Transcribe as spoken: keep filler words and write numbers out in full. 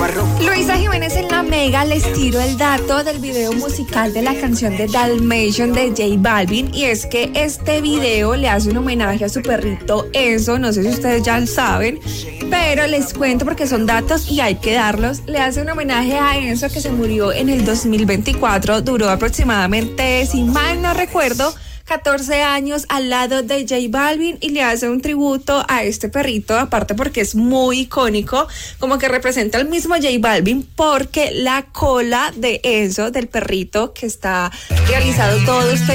Luisa Jiménez en La Mega les tiro el dato del video musical de la canción de Dalmatian de J Balvin, y es que este video le hace un homenaje a su perrito Enzo. No sé si ustedes ya lo saben, pero les cuento porque son datos y hay que darlos. Le hace un homenaje a Enzo, que se murió en el dos mil veinticuatro, duró aproximadamente, si mal no recuerdo, catorce años al lado de J Balvin, y le hace un tributo a este perrito, aparte porque es muy icónico, como que representa al mismo J Balvin, porque la cola de Enzo, del perrito, que está realizado todo este